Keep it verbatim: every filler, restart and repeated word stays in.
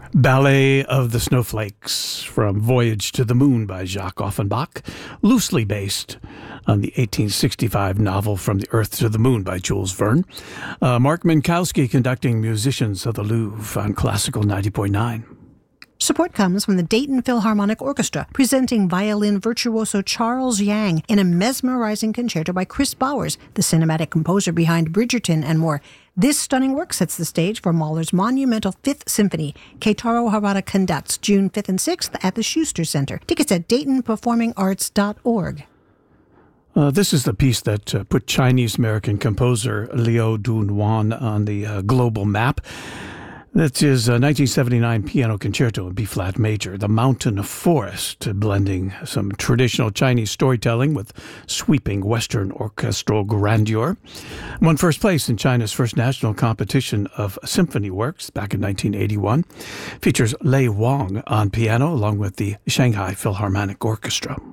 Ballet of the Snowflakes from Voyage to the Moon by Jacques Offenbach, loosely based on the eighteen sixty-five novel From the Earth to the Moon by Jules Verne. Uh, Mark Minkowski conducting Musicians of the Louvre on Classical ninety point nine. Support comes from the Dayton Philharmonic Orchestra, presenting violin virtuoso Charles Yang in a mesmerizing concerto by Chris Bowers, the cinematic composer behind Bridgerton and more. This stunning work sets the stage for Mahler's monumental Fifth Symphony. Keitaro Harada conducts June fifth and sixth at the Schuster Center. Tickets at dayton performing arts dot org. Uh, this is the piece that uh, put Chinese-American composer Liu Dunhuan on the uh, global map. That's his uh, nineteen seventy-nine piano concerto in B-flat major, The Mountain Forest, blending some traditional Chinese storytelling with sweeping Western orchestral grandeur. Won first place in China's first national competition of symphony works back in nineteen eighty-one. Features Lei Wang on piano along with the Shanghai Philharmonic Orchestra.